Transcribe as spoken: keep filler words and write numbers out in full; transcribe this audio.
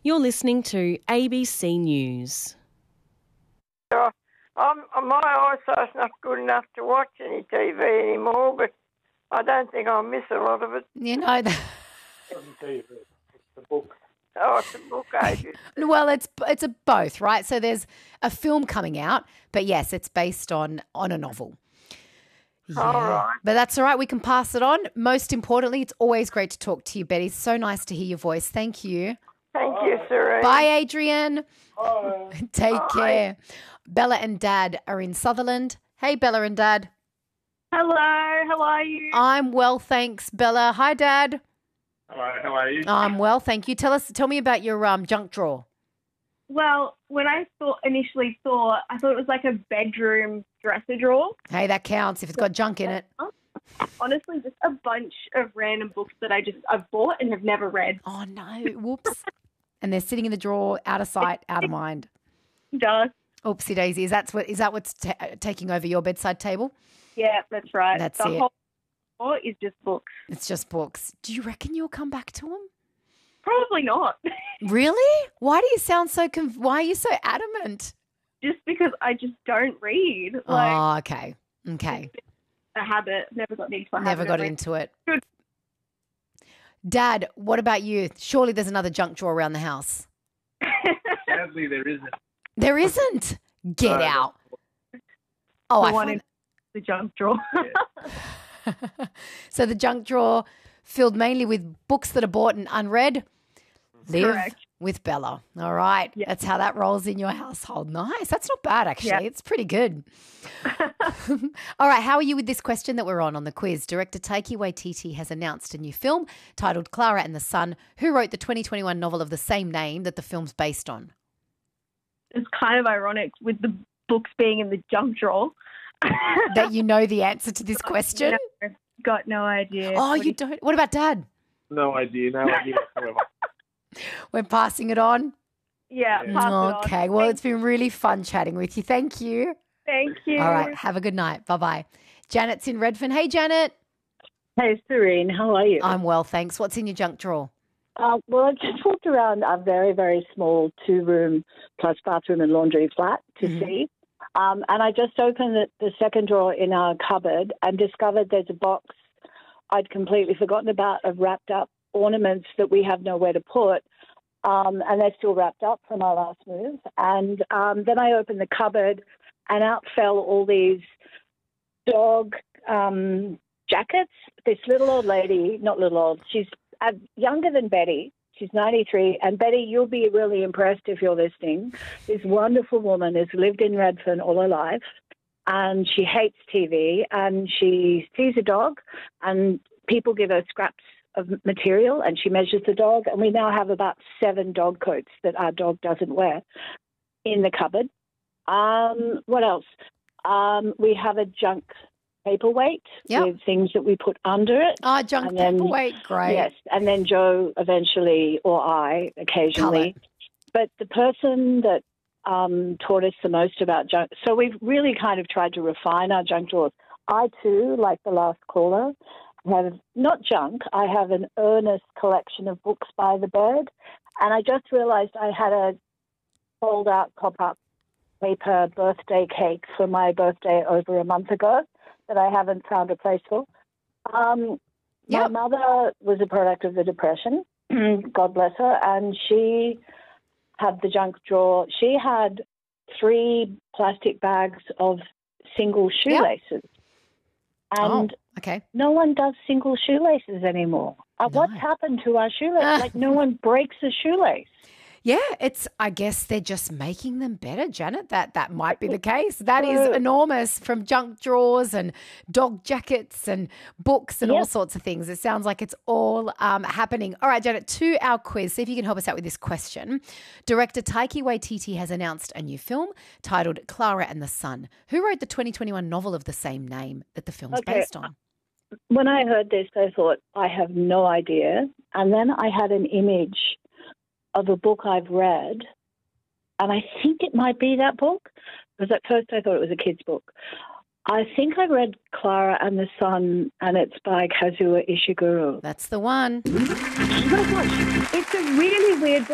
You're listening to A B C News. Uh, I'm, my eyesight's not good enough to watch any T V anymore, but I don't think I'll miss a lot of it. You know that. It's the book. Oh, it's a book, Adrian. Well, it's it's a both, right? So there's a film coming out, but yes, it's based on on a novel. Yeah. All right. But that's all right. We can pass it on. Most importantly, it's always great to talk to you, Betty. So nice to hear your voice. Thank you. Thank you, Serene. Bye, Adrian. Bye. Take Bye. care. Bella and Dad are in Sutherland. Hey, Bella and Dad. Hello, how are you? I'm well, thanks, Bella. Hi, Dad. Hello, how are you? I'm well, thank you. Tell us, tell me about your um junk drawer. Well, when I thought initially thought, I thought it was like a bedroom dresser drawer. Hey, that counts if it's got junk in it. Honestly, just a bunch of random books that I just I've bought and have never read. Oh no! Whoops. And they're sitting in the drawer, out of sight, out of mind. Just Oopsie daisy. Is that what is that what's ta taking over your bedside table? yeah, that's right. That's the it. whole drawer is just books. It's just books. Do you reckon you'll come back to them? Probably not. Really? Why do you sound so? Conv- Why are you so adamant? Just because I just don't read. Like Oh, okay, okay. a habit. Never got into a habit. Never of got reading. into it. Good. Dad, what about you? Surely there's another junk drawer around the house. Sadly, there isn't. There isn't. Get No. out. Oh, The I one find in the junk drawer. So the junk drawer filled mainly with books that are bought and unread. Live Correct. with Bella. All right. Yeah. That's how that rolls in your household. Nice. That's not bad, actually. Yeah. It's pretty good. All right. How are you with this question that we're on on the quiz? Director Taika Waititi has announced a new film titled Clara and the Sun. Who wrote the twenty twenty-one novel of the same name that the film's based on? It's kind of ironic with the books being in the junk drawer. That you know the answer to this question? No, got no idea. Oh, What do you don't. What about Dad? No idea. No idea whatsoever. We're passing it on. Yeah, Yeah. pass it on. Okay. Well, it's been really fun chatting with you. Thank you. Thank you. All right. Have a good night. Bye-bye. Janet's in Redfern. Hey, Janet. Hey, Serene, how are you? I'm well, thanks. What's in your junk drawer? Uh, well, I just walked around a very, very small two-room plus bathroom and laundry flat to Mhm. see. Um, and I just opened the, the second drawer in our cupboard and discovered there's a box I'd completely forgotten about of wrapped up ornaments that we have nowhere to put. Um, and they're still wrapped up from our last move. And um, then I opened the cupboard and out fell all these dog um, jackets. This little old lady, not little old, she's uh, younger than Betty. She's ninety-three. And Betty, you'll be really impressed if you're listening. This wonderful woman has lived in Redfern all her life. And she hates T V. And she sees a dog and people give her scraps of material and she measures the dog. And we now have about seven dog coats that our dog doesn't wear in the cupboard. Um, what else? Um, we have a junk paperweight Yep. with things that we put under it. Oh, junk And then- paperweight. Great. Yes, and then Joe eventually, or I occasionally. But the person that um, taught us the most about junk, so we've really kind of tried to refine our junk drawers. I too, like the last caller, have not junk, I have an earnest collection of books by the bed. And I just realized I had a fold-out pop-up paper birthday cake for my birthday over a month ago that I haven't found a place for. Um, Yep. My mother was a product of the Depression, God bless her, and she had the junk drawer. She had three plastic bags of single shoelaces. And Oh, okay. no one does single shoelaces anymore. Uh, No. What's happened to our shoelaces? Like no one breaks a shoelace. Yeah, it's. I guess they're just making them better, Janet. That that might be the case. That is True. enormous. From junk drawers and dog jackets and books and all Yep. sorts of things. It sounds like it's all um, happening. All right, Janet, to our quiz. See if you can help us out with this question. Director Taika Waititi has announced a new film titled Clara and the Sun. Who wrote the twenty twenty-one novel of the same name that the film's Okay. based on? When I heard this, I thought, I have no idea. And then I had an image of a book I've read, and I think it might be that book, because at first I thought it was a kid's book. I think I read Clara and the Sun, and it's by Kazuo Ishiguro. That's the one. Oh my gosh, it's a really weird book.